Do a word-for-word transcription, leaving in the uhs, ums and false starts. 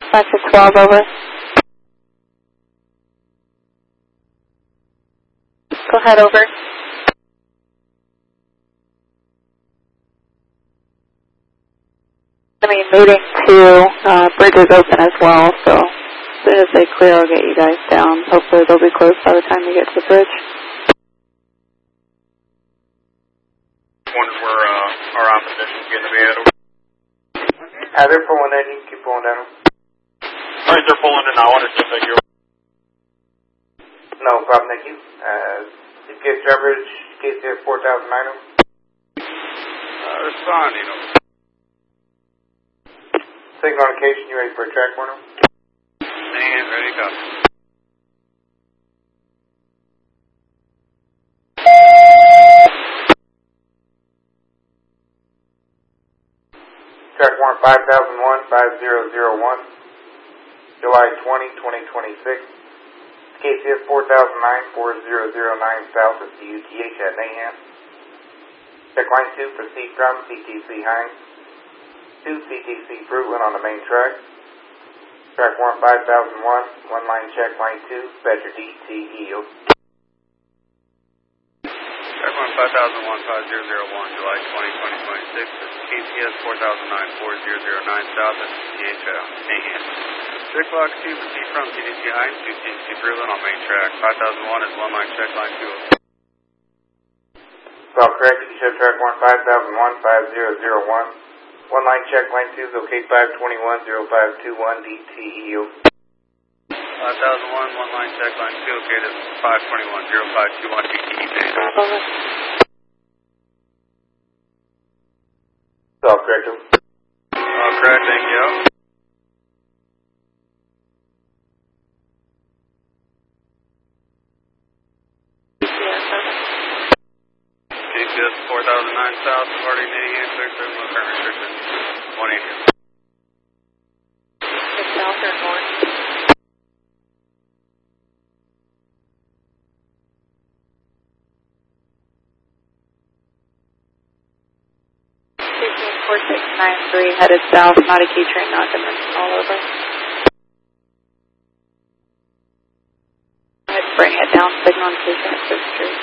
That's a twelve, over. Go ahead, over. I mean, moving to uh, bridge is open as well, so as soon as they clear, I'll get you guys down. Hopefully they'll be closed by the time you get to the bridge. Wondering where uh, our opposition's going to be at. Uh, they're pulling in. You can keep pulling down. All right, they're pulling in now. I want to just thank you. No problem, thank you. Uh, C P S Drawbridge, K C S four thousand nine. Uh, responding. Signal indication, you ready for a track warning? And ready to go. Track warrant five thousand one, five zero zero one, July twentieth, twenty twenty-six. K C S four thousand nine, four zero zero nine south of C U T H at Mayhem. Check line two, proceed from C T C Hines to C T C Fruitland on the main track. Track warrant five thousand one, one line check line two, Fetcher D T yield. Track one five thousand one, five zero zero one, July twentieth, twenty twenty-six. K C S four thousand nine, four zero zero nine south of C T H at Mayhem. Check block two, proceed from C T C Hines to C T C Fruitland on main track. five thousand one is one line check line two. It's all correct. You show track warrant five thousand one, five zero zero one. One line check line two, locate five twenty-one, zero five two one, D T yield. five thousand one, one line check line two, located five twenty-one, zero five two one, D T yield. Over. It's all correct. All correct, thank you. K C S four thousand nine south, departing Mayhem, clear through no current restriction. one eighty. It's south or north? fifteen four six nine three, headed south, not a key train, not dimensional, over. Go ahead and bring it down, signal indication at Fifth Street.